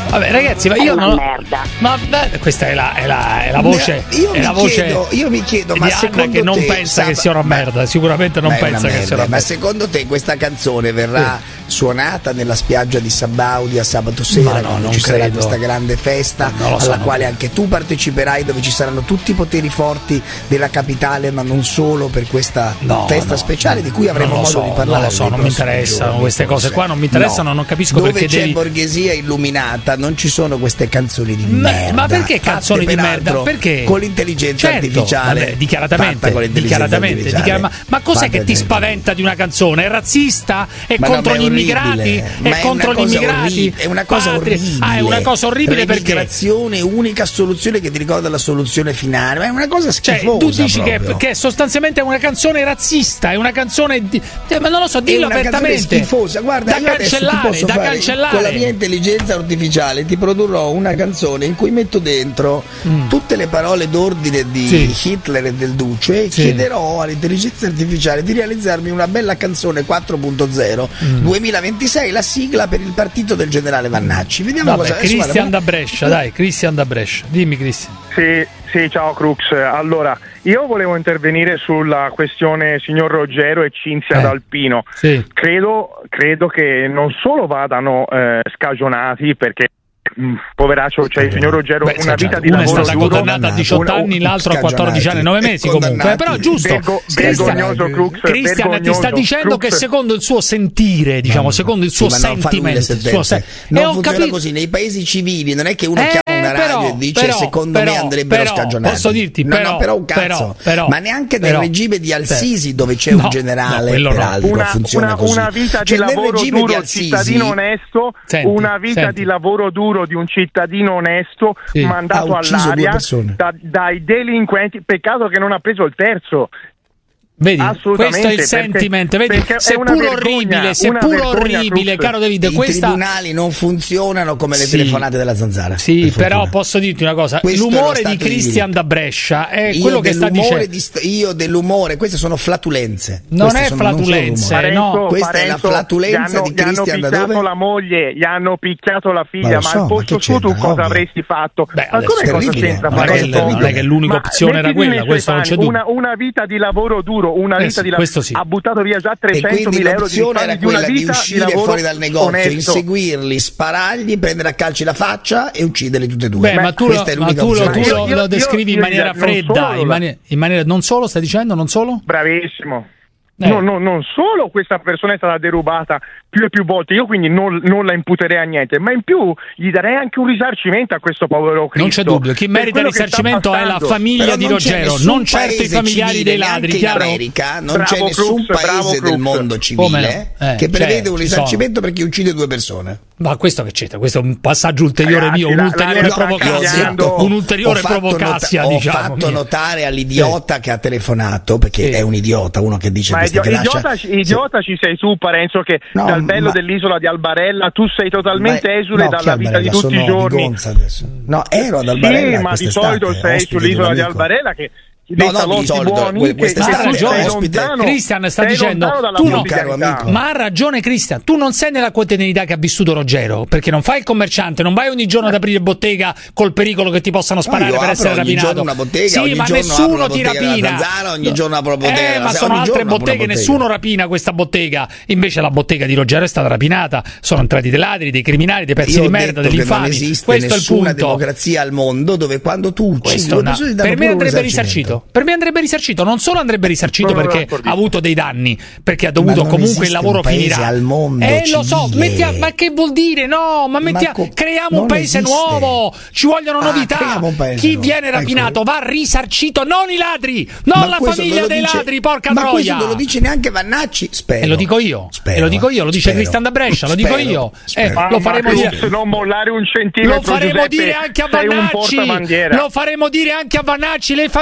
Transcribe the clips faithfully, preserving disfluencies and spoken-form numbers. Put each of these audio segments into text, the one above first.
Vabbè, ragazzi, ma io è una non. merda. Ma beh, questa è la, è la, è la voce. Io è mi la voce chiedo, io mi chiedo, di ma Anna secondo che non te, pensa Sab- che sia una merda. Sicuramente non Ma è una pensa che merda, sia una ma merda. secondo te questa canzone verrà Sì. suonata nella spiaggia di Sabaudia sabato sera, Ma no, quando non ci sarà credo. questa grande festa Non lo so, alla non quale credo. anche tu parteciperai, dove ci saranno tutti i poteri forti della capitale, ma non solo, per questa No, festa no, speciale di cui non avremo lo modo so, di parlare. non lo so, nei non mi prossimi interessano giorni, queste cose forse. qua, non mi interessano, non capisco Dove perché c'è devi- borghesia illuminata non ci sono queste canzoni di Ma- merda. ma perché fatte canzoni di merda? peraltro Perché? Con l'intelligenza Certo, artificiale. vabbè, dichiaratamente, fatta con l'intelligenza dichiaratamente, artificiale. dichiara- ma, ma cos'è Fatta che ti con- spaventa di una canzone? È razzista? È Ma no, contro ma è gli orribile. immigrati? Ma È è contro una gli cosa immigrati? orribile, è una cosa Patri- orribile. Ah, è una cosa orribile perché? L'immigrazione, unica soluzione che ti ricorda la soluzione finale, ma è una cosa Cioè, schifosa. tu dici che, proprio. che sostanzialmente è una canzone razzista, è una canzone di, cioè, ma non lo so, È dillo una canzone apertamente. schifosa. Guarda, da io adesso ti cancellare, posso da fare, cancellare. con la mia intelligenza artificiale ti produrrò una canzone in cui metto dentro Mm. tutte le parole d'ordine di Sì. Hitler e del Duce e Sì. chiederò all'intelligenza artificiale di realizzarmi una bella canzone quattro punto zero Mm. duemilaventisei, la sigla per il partito del generale Vannacci. Vediamo Vabbè, cosa adesso, Christian guarda, da Brescia, dai, Christian da Brescia. Dimmi, Christian. Sì, sì, ciao Crux. Allora, io volevo intervenire sulla questione signor Ruggero e Cinzia Eh. D'Alpino. Sì. Credo, credo che non solo vadano eh, scagionati, perché mh, poveraccio, cioè il signor Ruggero Beh, una vita di una è lavoro stata duro, condannata a diciotto una- anni, l'altro a quattordici anni e nove mesi comunque. Condannati. Però giusto. Vergo- Christian, vergognoso, Crux, Christian ti vergognoso. sta dicendo Crux. che secondo il suo sentire, diciamo, secondo il suo Sì, ma non fa lui le sentimento, il suo sentenze. sen- non e ho funziona capito- così nei paesi civili, non è che uno Eh, chiama una radio però, e dice però, secondo però, me andrebbero però, scagionati. posso dirti, no, però, no, però un cazzo, però, però, ma neanche nel però, regime di Al-Sisi, sì. dove c'è No, un no, generale, quello no. peraltro Una, funziona una, così. una vita Cioè, di nel lavoro regime duro, di Al-Sisi, cittadino onesto, Senti, una vita senti. di lavoro duro di un cittadino onesto Sì. mandato Ha ucciso due all'aria persone. da- dai delinquenti. Peccato che non ha preso il terzo. Vedi, Assolutamente, questo è il perché- sentiment, vedi, perché è seppur una vergogna, orribile, una seppur vergogna, orribile, Cruz. caro David, i questa tribunali non funzionano come le Sì. telefonate della zanzara. Sì, per però fortuna. posso dirti una cosa, Questo è lo l'umore stato di di Christian diritto. da Brescia è Io quello che sta dell'umore dicendo. di st- io dell'umore, queste sono flatulenze. Non Queste è sono- non sono flatulenze, rumore. eh, no. Parenzo, Questa è la Parenzo, flatulenza gli hanno, di gli hanno Christian da picchiato dove? la moglie, gli hanno picchiato la Ma figlia, lo ma, so, al ma posto che suo tu c'entra? cosa Ovvio. avresti fatto? Beh, ma adesso come è cosa terribile, c'entra una fare cosa questo? terribile. Non è che l'unica Ma opzione era mettiti nei quella, suoi questo non c'è panni, dubbio. una, una vita di lavoro duro, una Eh vita sì, di questo sì. ha buttato via già E quindi trecentomila euro di l'opzione era risparmi di una quella di vita uscire lavoro fuori dal negozio, onesto. inseguirli, sparargli, prendere a calci la faccia e ucciderli tutte e due. Beh, ma tu, lo, Questa è ma l'unica tu, lo, opzione. tu Io- lo- io- lo io- descrivi in io- maniera non fredda, solo- in, mani- in maniera non solo, stai dicendo, non solo? Bravissimo. Eh. No, no, non solo questa persona è stata derubata più e più volte, io quindi non, non la imputerei a niente, ma in più gli darei anche un risarcimento a questo povero Cristo. Non c'è dubbio, chi per merita il quello che sta risarcimento è la passando. famiglia Però di non c'è Ruggero, nessun non certo i paese familiari civile, dei ladri, neanche chiaro? in America non Bravo, c'è nessun Cruz, bravo, paese Cruz. del mondo Come civile no? Eh, che prevede c'è, un ci risarcimento per chi uccide due persone. Ma questo che c'entra? Questo è un passaggio ulteriore Ragazzi, mio, la- un'ulteriore la- la- provocazia, cambiando- un'ulteriore Ho fatto provocazia, nota- diciamo. Ho fatto mia. notare all'idiota che ha telefonato, perché Sì. è un idiota, uno che dice Ma queste idio- che idiota, lascia. idiota ci sei tu, Parenzo, che No, dal bello ma- dell'isola di Albarella tu sei totalmente Ma- esule no, dalla chi vita di Albarella? tutti i Sono di giorni. Gonza adesso. No, ero ad Albarella Sì, ma di quest'estate, solito sei ospite di sull'isola un di amico. Albarella che No, dei no, di salotti solito, buoni que- che, che quest'estate tu sei ospite. lontano, Christian sta sei dicendo, lontano dalla tu non- convivialità. caro amico. Ma ha ragione Cristian, tu non sei nella quotidianità che ha vissuto Ruggero, perché non fai il commerciante, non vai ogni giorno ad aprire bottega col pericolo che ti possano sparare io per apro essere ogni rapinato. giorno una bottega, sì, ogni ma giorno apro nessuno una ti bottega rapina. della Zanzara, ogni giorno apro una bottega Eh, della ma Zanzara, sono ogni altre giorno apro una botteghe, bottega. nessuno rapina questa bottega. Invece la bottega di Ruggero è stata rapinata, sono entrati dei ladri, dei criminali, dei pezzi Io di ho merda, detto degli che non infami. esiste Questo è il nessuna punto. democrazia al mondo dove quando tu uccidi Questo due è una- persone ti danno per me pure un andrebbe risarcimento. risarcito. Per me andrebbe risarcito, non solo andrebbe risarcito Sono perché d'accordissimo. ha avuto dei danni, perché ha Ma dovuto non comunque il esiste lavoro un paese finirà. al mondo eh lo so, civile. mettia- ma che vuol dire? No, ma, mettia- co- creiamo un non paese esiste. nuovo, ci vogliono Ah, novità. creiamo un paese Chi nuovo. viene rapinato Ecco. va risarcito, non i ladri, non Ma la questo famiglia non lo dei dice- ladri, porca ma troia. questo non lo dice neanche Vannacci, spero. E lo dico io, Spero, e lo dico io, lo dice spero. Cristian da Brescia, lo dico Spero, io. spero. Eh, Ma- lo ma faremo Cruz, dire. non mollare un centimetro, Lo faremo Giuseppe, dire anche a sei un Vannacci, portabandiera. lo faremo dire anche a Vannacci, le famiglie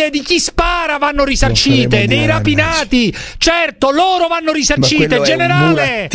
famiglie di chi spara vanno risarcite, dei rapinati, certo, loro vanno risarcite, generale,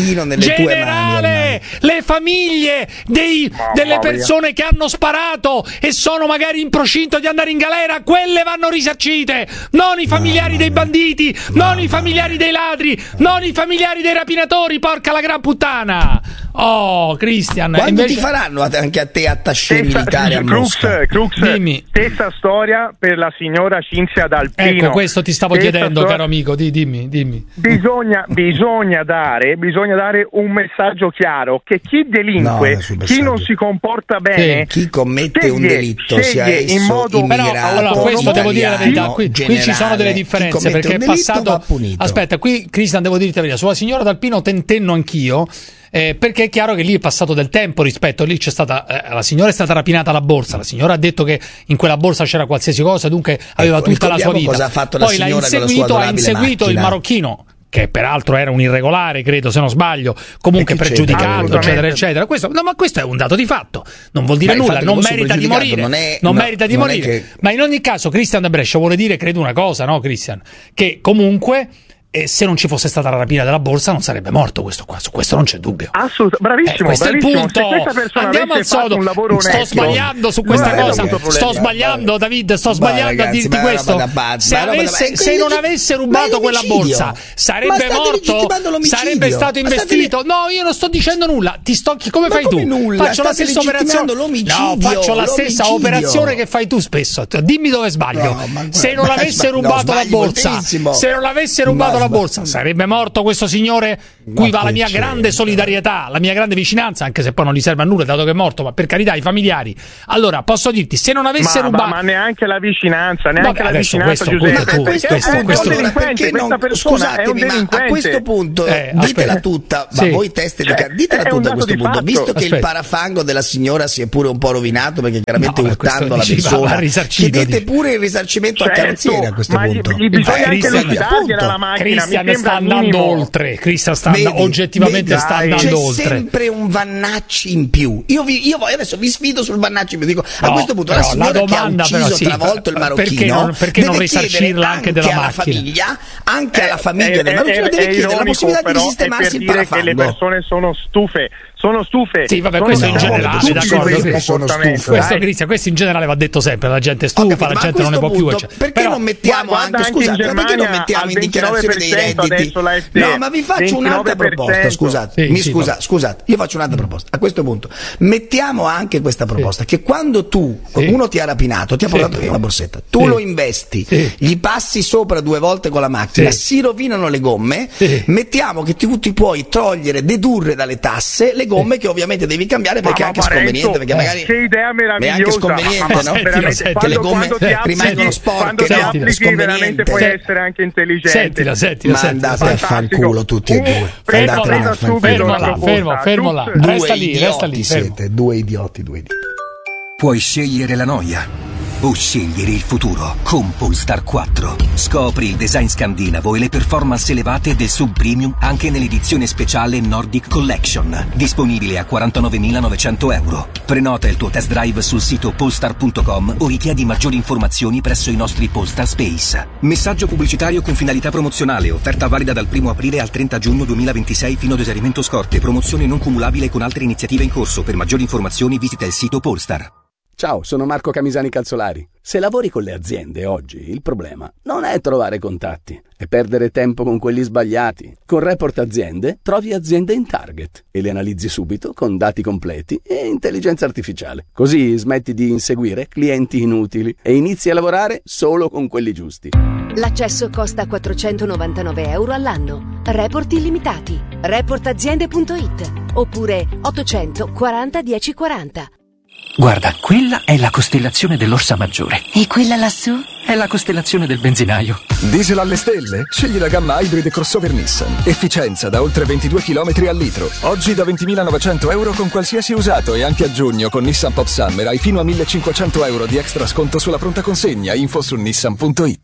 generale, le famiglie dei, delle persone che hanno sparato e sono magari in procinto di andare in galera, quelle vanno risarcite, non i familiari dei banditi, non i familiari dei ladri, non i familiari dei rapinatori, porca la gran puttana. Oh, Christian, quando invece... ti faranno anche a te attaché militare a Mosca? Crux, Dimmi. Stessa storia per la signora Cinzia D'Alpino. Ecco, questo ti stavo stessa chiedendo, storia... caro amico, di, dimmi, dimmi. Bisogna, bisogna, dare, bisogna dare un messaggio chiaro che chi delinque, no, chi non si comporta bene, sì. Chi commette sceglie, un delitto sia esso in modo immigrato, allora, questo devo dire la verità, qui, generale, qui ci sono delle differenze perché è passato. Aspetta, qui Cristian, devo dirti la verità, sulla signora D'Alpino tentenno anch'io. Eh, perché è chiaro che lì è passato del tempo rispetto, lì c'è stata eh, la signora è stata rapinata la borsa, la signora ha detto che in quella borsa c'era qualsiasi cosa, dunque aveva ecco, tutta la sua vita. Cosa ha fatto la poi l'ha inseguito, ha inseguito macchina. Il marocchino, che peraltro era un irregolare, credo, se non sbaglio, comunque pregiudicato, eccetera, eccetera. Questo, no, ma questo è un dato di fatto, non vuol dire ma nulla, non merita di morire, non, è, non no, merita di non morire. Che... Ma in ogni caso, Christian da Brescia vuole dire, credo, una cosa, no, Christian? Che comunque. E se non ci fosse stata la rapina della borsa non sarebbe morto questo qua, su questo non c'è dubbio. Assolutamente, bravissimo, eh, questo bravissimo. È il punto. Andiamo al sodo. Sto sbagliando su questa no, cosa. Sto sbagliando, David, sto sbagliando a dirti questo. Se, avesse, se non avesse rubato quella borsa, sarebbe morto? Sarebbe stato investito? No, io non sto dicendo nulla. Ti sto come fai tu? Faccio la stessa operazione. No, faccio la stessa operazione che fai tu spesso. Dimmi dove sbaglio. Se non avesse rubato la borsa, se non avesse rubato la borsa, sarebbe morto questo signore, cui va la mia grande solidarietà, la mia grande vicinanza, anche se poi non gli serve a nulla dato che è morto, ma per carità i familiari. Allora posso dirti, se non avesse ma, rubato ma neanche la vicinanza, neanche Vabbè, la vicinanza, questo, Giuseppe, tu, perché questo, è questo, un delinquente, questa persona è un delinquente. Ma a questo punto eh, ditela tutta, ma sì. voi teste cioè, di ditela tutta a questo punto, fatto. Visto che aspetta. il parafango della signora si è pure un po' rovinato perché chiaramente no, urtando la persona, chiedete pure il risarcimento al carrozziere a questo punto. Gli bisogna anche lucidargliela la macchina, mi sta andando oltre, Cristian sta vedi, andando, oggettivamente vedi, sta andando c'è oltre. C'è sempre un Vannacci in più. Io, vi, io adesso vi sfido sul Vannacci, vi dico no, a questo punto però, la signora la domanda, che ha ucciso sì, travolto il marocchino perché non, perché non risarcirla anche, anche della alla macchina? Famiglia, anche eh, alla famiglia eh, del marocchino eh, deve eh, chiedere la possibilità però di sistemarsi il parafango. Che le persone sono stufe. Sono stufe. Sì, vabbè, sono questo in no, generale, d'accordo. Sono stufe. Questo, Cristian, questo in generale va detto sempre, la gente è stufa, capito, la gente non ne può più. Punto, perché però, non mettiamo guarda, anche, scusate, anche perché non mettiamo in dichiarazione dei redditi? No, ma vi faccio un'altra proposta, scusate, sì, mi sì, scusa, scusate, io faccio un'altra proposta. A questo punto, mettiamo anche questa proposta, sì. che quando tu, sì. uno ti ha rapinato, ti ha portato via sì. la borsetta, tu sì. lo investi, sì. gli passi sopra due volte con la macchina, sì. si rovinano le gomme, sì. mettiamo che tu ti puoi togliere, dedurre dalle tasse le gomme sì. che ovviamente devi cambiare perché è anche Parenzo, sconveniente, perché magari che idea meravigliosa, è anche sconveniente, ma, no? Veramente, che quando, le gomme rimangono sporche, quando ti no? applichi veramente puoi essere anche intelligente. Sentila, sentila, ma andate a fanculo tutti e due. Fermo là, fermo là, fermo, fermo là. Resta lì, resta lì. Siete due idioti, due idioti. Puoi scegliere la noia o scegliere il futuro con Polestar quattro. Scopri il design scandinavo e le performance elevate del sub premium anche nell'edizione speciale Nordic Collection, disponibile a quarantanovemilanovecento euro. Prenota il tuo test drive sul sito polestar punto com o richiedi maggiori informazioni presso i nostri Polestar Space. Messaggio pubblicitario con finalità promozionale, offerta valida dal primo aprile al trenta giugno duemilaventisei fino ad esaurimento scorte, promozione non cumulabile con altre iniziative in corso. Per maggiori informazioni visita il sito Polestar. Ciao, sono Marco Camisani Calzolari. Se lavori con le aziende oggi, il problema non è trovare contatti, è perdere tempo con quelli sbagliati. Con Report Aziende trovi aziende in target e le analizzi subito con dati completi e intelligenza artificiale. Così smetti di inseguire clienti inutili e inizi a lavorare solo con quelli giusti. L'accesso costa quattrocentonovantanove euro all'anno. Report illimitati. report aziende punto it oppure ottocento quaranta dieci quaranta. Guarda, quella è la costellazione dell'Orsa Maggiore. E quella lassù? È la costellazione del benzinaio. Diesel alle stelle? Scegli la gamma hybrid crossover Nissan. Efficienza da oltre ventidue chilometri al litro. Oggi da ventimilanovecento euro con qualsiasi usato e anche a giugno con Nissan Pop Summer hai fino a millecinquecento euro di extra sconto sulla pronta consegna. Info su nissan punto it.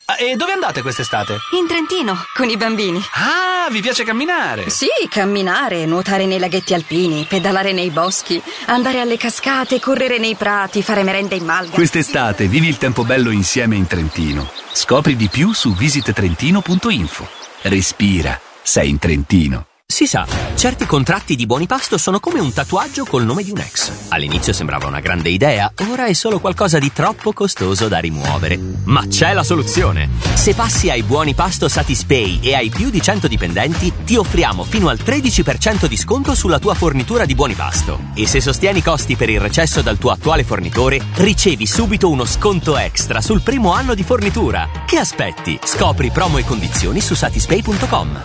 E dove andate quest'estate? In Trentino, con i bambini. Ah, vi piace camminare? Sì, camminare, nuotare nei laghetti alpini, pedalare nei boschi, andare alle cascate, correre nei prati, fare merenda in malga. Quest'estate vivi il tempo bello insieme in Trentino. Scopri di più su visit trentino punto info. Respira, sei in Trentino. Si sa, certi contratti di Buonipasto sono come un tatuaggio col nome di un ex. All'inizio sembrava una grande idea, ora è solo qualcosa di troppo costoso da rimuovere. Ma c'è la soluzione! Se passi ai Buonipasto Satispay e hai più di cento dipendenti, ti offriamo fino al tredici per cento di sconto sulla tua fornitura di Buonipasto. E se sostieni i costi per il recesso dal tuo attuale fornitore, ricevi subito uno sconto extra sul primo anno di fornitura. Che aspetti? Scopri promo e condizioni su satispay punto com.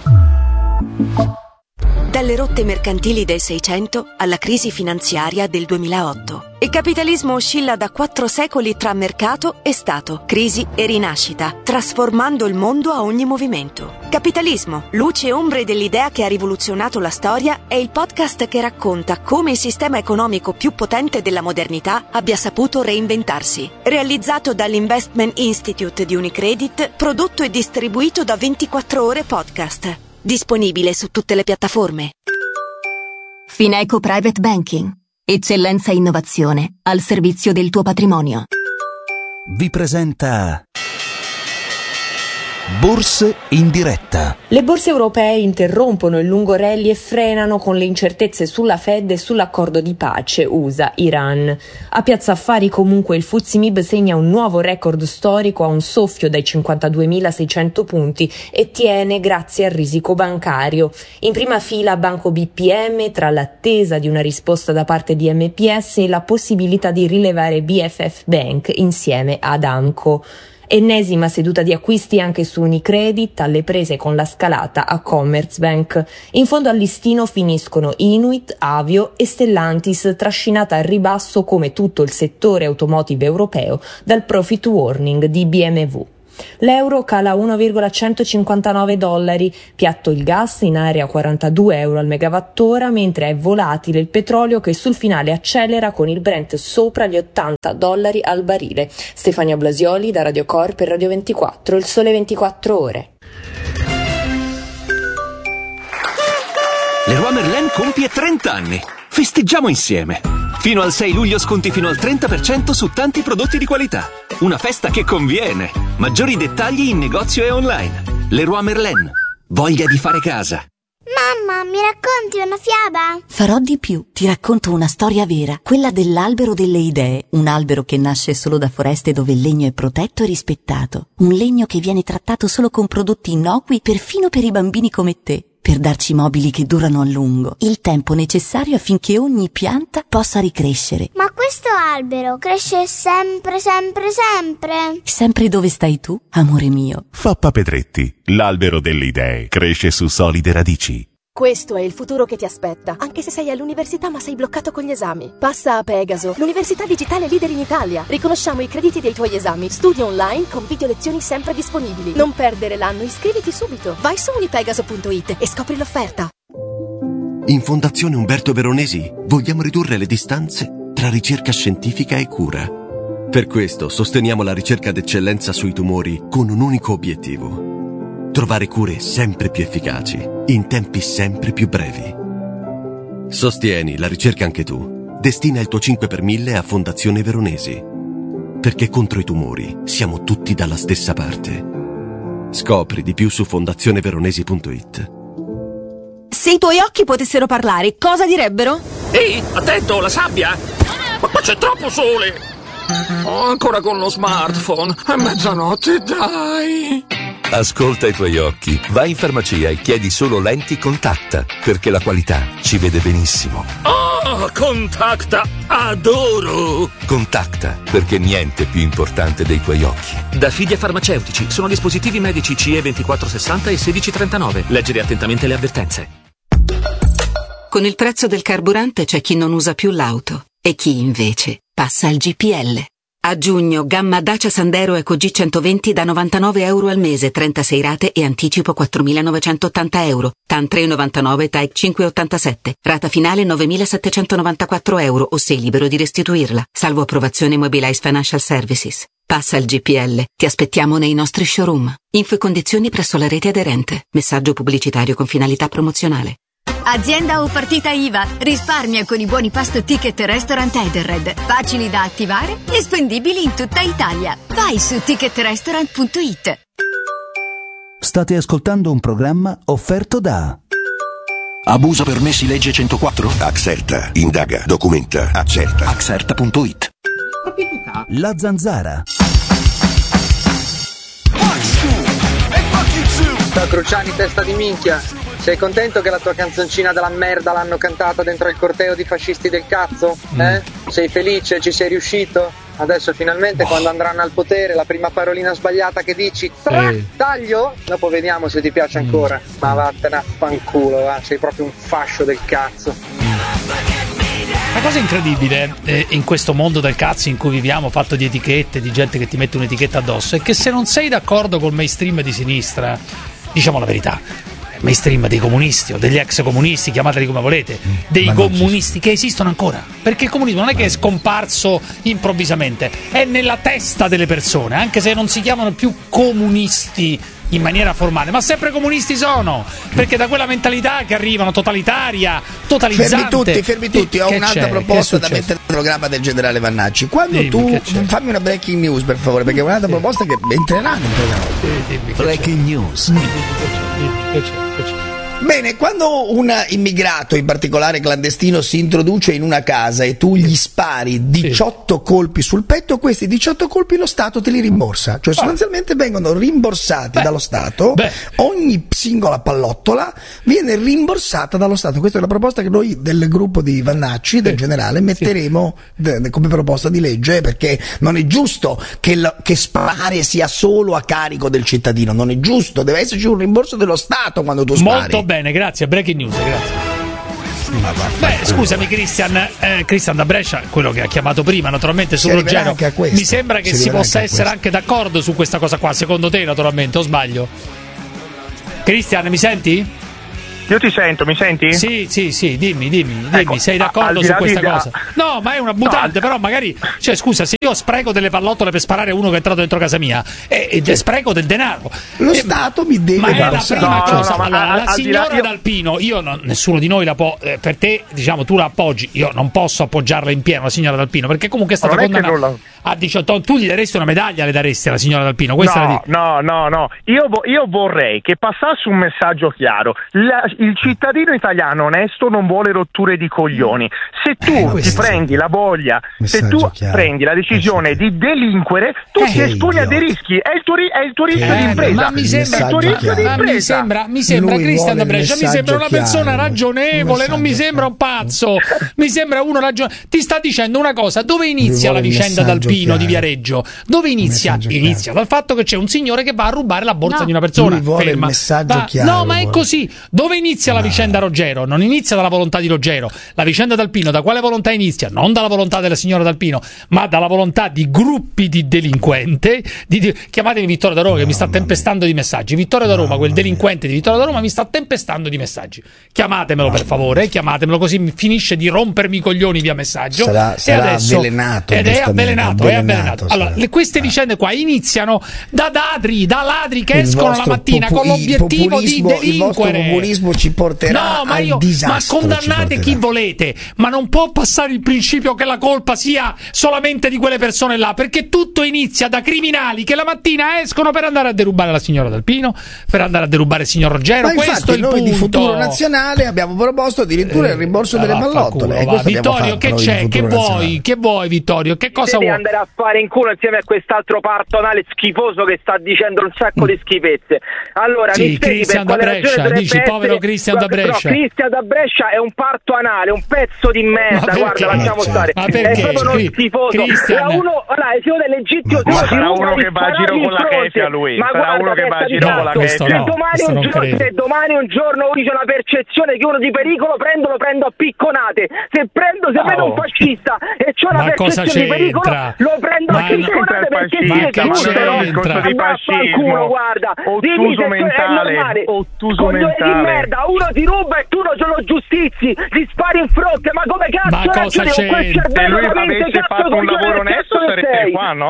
Dalle rotte mercantili del Seicento alla crisi finanziaria del duemilaotto. Il capitalismo oscilla da quattro secoli tra mercato e Stato, crisi e rinascita, trasformando il mondo a ogni movimento. Capitalismo, luce e ombre dell'idea che ha rivoluzionato la storia, è il podcast che racconta come il sistema economico più potente della modernità abbia saputo reinventarsi. Realizzato dall'Investment Institute di Unicredit, prodotto e distribuito da ventiquattro ore Podcast. Disponibile su tutte le piattaforme. Fineco Private Banking. Eccellenza e innovazione al servizio del tuo patrimonio. Vi presenta Borse in diretta. Le borse europee interrompono il lungo rally e frenano con le incertezze sulla Fed e sull'accordo di pace U S A-Iran. A Piazza Affari comunque il F T S E M I B segna un nuovo record storico a un soffio dai cinquantaduemilaseicento punti e tiene grazie al risico bancario. In prima fila Banco B P M tra l'attesa di una risposta da parte di M P S e la possibilità di rilevare B F F Bank insieme ad Amco. Ennesima seduta di acquisti anche su Unicredit, alle prese con la scalata a Commerzbank. In fondo al listino finiscono Inuit, Avio e Stellantis, trascinata al ribasso come tutto il settore automotive europeo dal profit warning di B M W. L'euro cala uno virgola centocinquantanove dollari, piatto il gas in area quarantadue euro al megawattora, mentre è volatile il petrolio che sul finale accelera con il Brent sopra gli ottanta dollari al barile. Stefania Blasioli da Radio Cor per Radio ventiquattro, il sole ventiquattro ore. Leroy Merlin compie trenta anni. Festeggiamo insieme. Fino al sei luglio sconti fino al trenta per cento su tanti prodotti di qualità. Una festa che conviene. Maggiori dettagli in negozio e online. Leroy Merlin. Voglia di fare casa. Mamma, mi racconti una fiaba? Farò di più. Ti racconto una storia vera, quella dell'albero delle idee. Un albero che nasce solo da foreste dove il legno è protetto e rispettato. Un legno che viene trattato solo con prodotti innocui perfino per i bambini come te. Per darci mobili che durano a lungo, il tempo necessario affinché ogni pianta possa ricrescere. Ma questo albero cresce sempre, sempre, sempre? Sempre dove stai tu, amore mio. Fappa Pedretti, l'albero delle idee, cresce su solide radici. Questo è il futuro che ti aspetta, anche se sei all'università ma sei bloccato con gli esami. Passa a Pegaso, l'università digitale leader in Italia. Riconosciamo i crediti dei tuoi esami. Studia online con video lezioni sempre disponibili. Non perdere l'anno, iscriviti subito. Vai su unipegaso punto it e scopri l'offerta. In Fondazione Umberto Veronesi vogliamo ridurre le distanze tra ricerca scientifica e cura. Per questo sosteniamo la ricerca d'eccellenza sui tumori con un unico obiettivo: trovare cure sempre più efficaci, in tempi sempre più brevi. Sostieni la ricerca anche tu. Destina il tuo cinque per mille a Fondazione Veronesi. Perché contro i tumori siamo tutti dalla stessa parte. Scopri di più su fondazione veronesi punto it. Se i tuoi occhi potessero parlare, cosa direbbero? Ehi, attento, la sabbia! Ma qua c'è troppo sole! Oh, ancora con lo smartphone. È mezzanotte, dai! Ascolta i tuoi occhi, vai in farmacia e chiedi solo lenti Contacta, perché la qualità ci vede benissimo. Oh, Contacta, adoro! Contacta, perché niente è più importante dei tuoi occhi. Da Fidia Farmaceutici, sono dispositivi medici C E ventiquattro sessanta e sedici trentanove. Leggere attentamente le avvertenze. Con il prezzo del carburante c'è chi non usa più l'auto e chi invece passa al G P L. A giugno, gamma Dacia Sandero Eco G centoventi da novantanove euro al mese, trentasei rate e anticipo quattromilanovecentottanta euro. T A N tre virgola novantanove, T A E C cinque virgola ottantasette. Rata finale novemilasettecentonovantaquattro euro o sei libero di restituirla, salvo approvazione Mobilize Financial Services. Passa il G P L. Ti aspettiamo nei nostri showroom. Info e condizioni presso la rete aderente. Messaggio pubblicitario con finalità promozionale. Azienda o partita I V A. Risparmia con i buoni pasto Ticket Restaurant Edenred. Facili da attivare e spendibili in tutta Italia. Vai su ticket restaurant punto it. State ascoltando un programma offerto da Abuso permessi legge centoquattro? Axerta. Indaga, documenta, accerta. Axerta punto it. La Zanzara. Ciao Cruciani, testa di minchia. Sei contento che la tua canzoncina della merda l'hanno cantata dentro il corteo di fascisti del cazzo? Eh? Mm. Sei felice? Ci sei riuscito? Adesso finalmente oh. quando andranno al potere la prima parolina sbagliata che dici trac, taglio? Dopo vediamo se ti piace ancora. Mm. Ma vattene a fanculo, va. Sei proprio un fascio del cazzo. La cosa incredibile eh, in questo mondo del cazzo in cui viviamo, fatto di etichette, di gente che ti mette un'etichetta addosso, è che se non sei d'accordo col mainstream di sinistra, diciamo la verità, mainstream dei comunisti o degli ex comunisti, chiamateli come volete, dei comunisti che esistono ancora, perché il comunismo non è che è scomparso improvvisamente, è nella testa delle persone, anche se non si chiamano più comunisti in maniera formale, ma sempre comunisti sono, perché da quella mentalità che arrivano totalitaria, totalizzante. Fermi tutti, fermi tutti, ho che un'altra c'è? proposta da mettere nel programma del generale Vannacci. Quando dimmi, tu fammi una breaking news per favore, perché è un'altra sì. proposta che entrerà nel programma. Sì, dimmi, breaking news. Dimmi, che c'è, dimmi, che c'è, che c'è. Bene, quando un immigrato, in particolare clandestino, si introduce in una casa e tu gli spari diciotto sì. colpi sul petto, questi diciotto colpi lo Stato te li rimborsa, cioè sostanzialmente vengono rimborsati Beh. dallo Stato. Beh. Ogni singola pallottola viene rimborsata dallo Stato. Questa è la proposta che noi del gruppo di Vannacci, del sì. generale, metteremo sì. come proposta di legge, perché non è giusto che, lo, che sparare sia solo a carico del cittadino, non è giusto, deve esserci un rimborso dello Stato quando tu spari. Molto bene, grazie, breaking news, grazie. Beh, scusami Christian, eh, Christian da Brescia, quello che ha chiamato prima, naturalmente su Ruggero, mi sembra che si, si possa anche essere anche d'accordo su questa cosa qua, secondo te naturalmente, o sbaglio? Christian, mi senti? Io ti sento, mi senti? Sì, sì, sì, dimmi, dimmi, dimmi, ecco, sei d'accordo a, su questa di, cosa? No, ma è una mutante, no, però magari, cioè scusa, se io spreco delle pallottole per sparare a uno che è entrato dentro casa mia, e, e sì. spreco del denaro. Lo e, Stato mi deve ma è la prima no, cosa, no, no, allora, ma, la signora io... D'Alpino, io non, nessuno di noi la può, eh, per te, diciamo, tu la appoggi, io non posso appoggiarla in pieno, la signora D'Alpino, perché comunque è stata condannata a diciotto, tu gli daresti una medaglia, le daresti alla signora D'Alpino, questa no, è la no, no, no, io, vo- io vorrei che passasse un messaggio chiaro, la, il cittadino italiano onesto non vuole rotture di coglioni, se tu eh, ti prendi la voglia, se tu chiaro. prendi la decisione eh, di delinquere, tu eh, ti esponi a dei rischi, è il tuo, ri- è il tuo rischio eh, di impresa, ma mi sembra, è il tuo rischio di impresa. Mi sembra, mi sembra Cristian da Brescia, mi sembra una persona chiaro, ragionevole, un non mi sembra un pazzo, mi sembra uno ragionevole, ti sta dicendo una cosa, dove inizia la vicenda D'Alpino di Viareggio? Dove inizia? Inizia dal fatto che c'è un signore che va a rubare la borsa no. di una persona. Lui vuole ferma. il messaggio va. chiaro. No, ma è così. Dove inizia no. la vicenda Ruggero? Non inizia dalla volontà di Ruggero. La vicenda D'Alpino da quale volontà inizia? Non dalla volontà della signora D'Alpino, ma dalla volontà di gruppi di delinquenti. Di, di, chiamatemi Vittorio da Roma, no, che mi sta tempestando di messaggi. Vittorio da Roma, no, quel delinquente di Vittorio da Roma, mi sta tempestando di messaggi. Chiamatemelo no. per favore, chiamatemelo, così mi finisce di rompermi i coglioni via messaggio. Sarà, sarà e adesso, avvelenato. Ed è avvelenato, è avvelenato. Allora, le, queste eh. vicende qua iniziano da ladri, da ladri che il escono la mattina popu- con l'obiettivo di delinquere. Il vostro populismo ci porterà no, ma al io, disastro. Ma condannate chi volete, ma non può passare il principio che la colpa sia solamente di quelle persone là, perché tutto inizia da criminali che la mattina escono per andare a derubare la signora D'Alpino, per andare a derubare il signor Ruggero. Ma questo infatti è il noi punto. Di Futuro Nazionale abbiamo proposto addirittura eh, il rimborso delle pallottole. Va, Vittorio, che c'è? Che vuoi? Che vuoi, Vittorio? Che cosa devi vuoi? andare a fare in culo insieme a quest'altro parto anale schifoso che sta dicendo un sacco di schifezze. Allora, sì, mi spieghi Cristian per da quale Brescia, ragione dici povero Cristian da Brescia. No, Cristian da Brescia è un parto anale, un pezzo di merda, guarda, lasciamo stare. Ma perché? È proprio uno schifoso. Cristian. È uno, allora, se uno è legittimo, ma uno sarà uno che va a giro con la chefia lui, ma sarà guarda, uno che va a giro con la chefia. Se domani un giorno, se domani un giorno uno dice una percezione che uno di pericolo, prendo, lo prendo a picconate. Se prendo, se vedo un fascista e c'ho una percezione di pericolo, lo prendo a picconate perché si è giusto, di fascismo, guarda, ottuso mentale, ottuso mentale. Di merda, uno ti ruba e tu non ce lo giustizi, ti spari in fronte, ma come cazzo ma cosa c'è? Se lui avesse fatto un lavoro onesto sareste qua, no?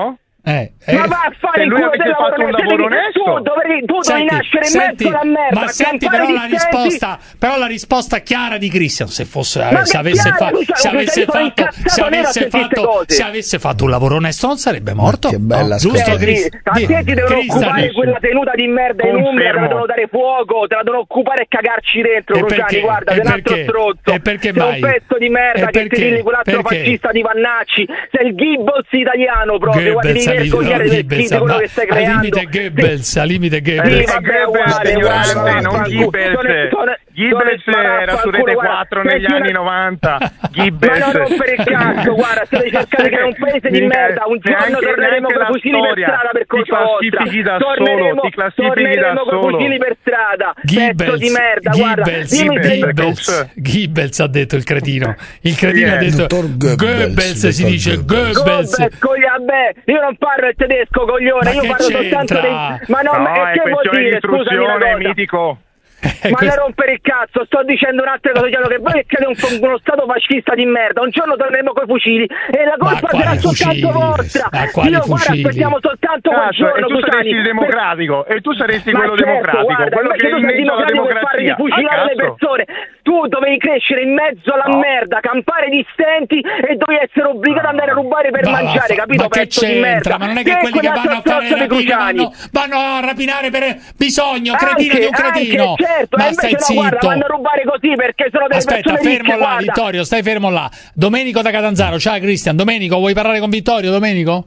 Eh, eh. Ma va a fare il lui culo avesse del fatto un lavoro devi- onesto. Tu dovevi, tu Senti, dovevi nascere in senti, mezzo alla merda. ma senti campare però di la stenti. risposta, però la risposta chiara di Christian, se fosse Ma se che avesse, chiara, fa- tu sai, se tu avesse sei fatto incazzato se nero a avesse sentire fatto cose. se avesse fatto un lavoro onesto non sarebbe morto. Che bella no, giusto scusa. Chris? A te ti devono Christian, occupare dice. quella tenuta di merda in Umbria, te la devono dare fuoco, te la devono occupare e cagarci dentro, E Cruciani, perché? guarda, E sei un altro perché? strozzo. E perché sei mai? un pezzo di merda E che ti perché? dilli quell'altro Perché? fascista di Vannacci, sei il Gibbons italiano proprio, guarda, Goebbels, devi al vergognare limite, del di quello ma- che stai al creando. limite Goebbels, al limite Sì, Goebbels. vabbè, Goebbels, uguale, signora, uguale, non vaffanculo. Gibbels. Sono- sono- Gibbels sono- era su vaffanculo, Rete guarda, quattro senti negli anni una- novanta. Ma Gibbels. non rompere il cazzo, guarda, state cercando che è un paese di Mica- merda, un giorno neanche- torneremo neanche con la i fucili per storia. strada per Ti colpa vostra. classifichi da Torneremo, solo, ti classifichi da torneremo con i solo. fucili per strada, pezzo Goebbels, di merda, guarda, Goebbels, dimmi se Goebbels, Goebbels ha detto il cretino. Il cretino Sì, ha detto dottor Goebbels, Goebbels, si dottor dice Goebbels. Goebbels. Goebbels, cogli- vabbè, io non parlo il tedesco, coglione, Ma io che parlo soltanto c'entra? dei... Ma no, No, ma e è che vuol questione di dire, scusami una istruzione, cosa? mitico. Ma non rompere il cazzo, sto dicendo un'altra cosa, chiaro che voi siete un, uno stato fascista di merda, un giorno torneremo coi fucili e la colpa quali sarà fucili? soltanto vostra. Ma quali Io guarda, fucili? aspettiamo soltanto quel Cazzo, giorno, e tu Cruciani, saresti il per- democratico, e tu saresti Ma quello certo, democratico, guarda, quello invece che è tu in sei mezzo alla democratico per fare di democrazia. fucilare A le cazzo. persone. Tu dovevi crescere in mezzo alla No. merda, campare di stenti e dovevi essere obbligato ad andare a rubare per Ma mangiare, vaffa- capito? ma che Pezzo di merda. c'entra? Ma non è che Te quelli che quell'altro vanno a fare stronzo le di rapine Cruciani. vanno, vanno a rapinare per bisogno, Anche- cretino di un cretino. anche, certo, Ma e stai invece no, guarda, zitto. vanno a rubare così perché sono delle Aspetta, persone fermo ricche, là, guarda. Vittorio, stai fermo là. Domenico da Catanzaro, ciao Cristian. Domenico, vuoi parlare con Vittorio, Domenico?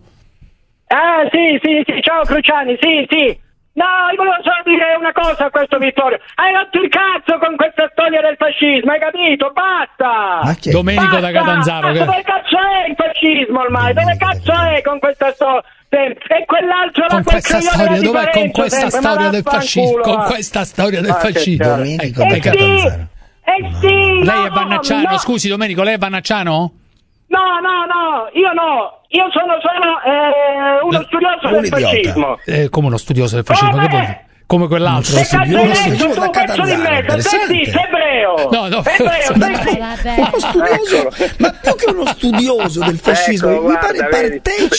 Ah, sì, sì, sì, ciao Cruciani, sì, sì. No, io volevo solo dire una cosa a questo Vittorio. Hai rotto il cazzo con questa storia del fascismo, hai capito? Basta! Ma chi è? Domenico da Basta! Catanzaro. Ma che- dove cazzo è il fascismo ormai? Dove cazzo è con questa storia? E quell'altro là, Con quel questa coglione storia, là di dov'è? Con Parenzo questa sempre, ma storia del fascismo. vaffanculo, Con va. questa storia del Ah, che fascismo. cazzo. Domenico Ecco, da Eh sì, Catanzaro. eh sì, Lei no, è Vannacciano? no. Scusi, Domenico, lei è Vannacciano? No, no, no, io no, io sono, sono eh, uno studioso un del idiota. fascismo. Eh, come uno studioso del fascismo? Come? Che vuol dire? Come quell'altro? Che cazzo hai uno detto studioso da tu, pezzo di Catanzaro, merda? interessante. Senti, sei ebreo! No, no, Ebreo, Ma senti! uno studioso, ma più che uno studioso del fascismo, Ecco, mi pare guarda, vedi. partecipe